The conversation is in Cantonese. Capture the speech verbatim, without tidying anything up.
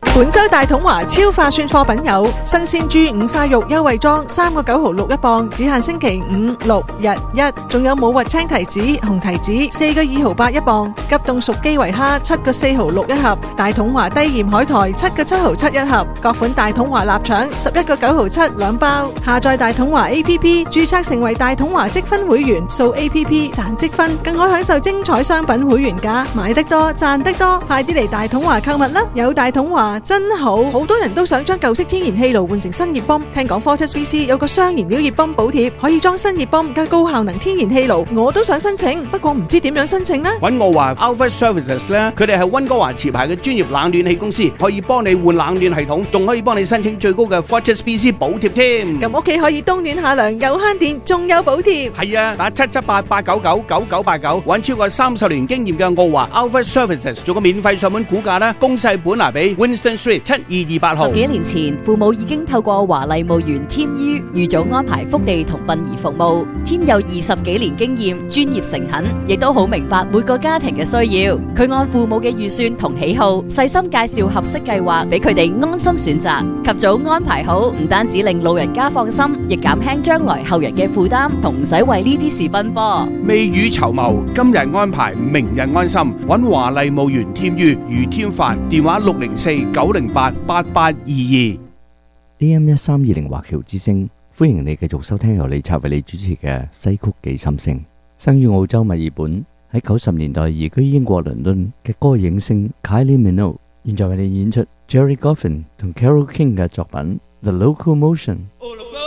本周大統華超划算貨品有新鮮豬五花肉優惠裝三個九毫六一磅，只限星期五、六、日一。仲有冇核青提子、紅提子四個二毫八一磅，急凍熟基圍蝦七個四毫六一盒，大統華低鹽海苔七個七毫七一盒，各款大統華臘腸十一個九毫七兩包。下載大統華 A P P， 註冊成為大統華積分會員，掃 A P P 賺積分，更可享受精彩商品會員價，買得多賺得多，快啲嚟大統華購物啦！有大統華真好，好多人都想將舊式天然氣爐換成新熱泵。聽講 Fortis V C 有個雙燃料熱泵補貼，可以裝新熱泵加高效能天然氣爐，我都想申請，不過唔知點樣申請呢？ 揾我話 Alpha Services 咧，佢哋係溫哥華持牌嘅專業冷暖氣公司，可以幫你換冷暖系統，仲可以幫你申請最高嘅 Fortis V C 補貼添。 咁屋企可以冬暖夏涼，又慳電，仲有補貼。 係啊，打七七八八九九九九八九，揾超過三十年經驗嘅我話 Alpha Services 做個免費上門估價啦，公細本拿比 Winston Street 七二二八號。 十幾年前，父母已經透過華麗墓園添於預早安排福地同殯儀服務。添有二十幾年經驗，專業誠懇，亦都好明白每個家庭嘅需要。佢按父母嘅預算同喜好，細心介紹合適計劃俾佢哋安心選擇。及早安排好，唔單止令老人家放心，亦減輕將來後人嘅負擔，同唔使為呢啲事奔波。 未雨綢繆，今日安排，明日安心。揾華麗墓園添於余添凡，電話六零四九零八八八二二。 A M 一三二零華僑之聲，歡迎你繼續收聽由李策為你主持嘅西曲記心聲。生於澳洲墨爾本，喺九十年代移居英國倫敦嘅歌影星 Kylie Minogue，現在為你演出 Jerry Goffin 同 Carole King 嘅作品《The Locomotion》。